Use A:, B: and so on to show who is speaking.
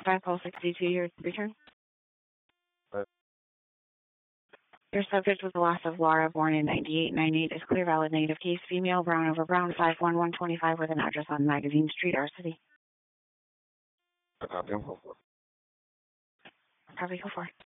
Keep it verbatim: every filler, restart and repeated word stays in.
A: five call sixty-two, your return.
B: Uh,
A: Your subject was the loss of Laura, born in ninety-eight ninety-eight, is clear, valid, negative case, female, brown over brown, five one one twenty-five, with an address on Magazine Street, our city.
B: I copy him.
A: Probably go for it.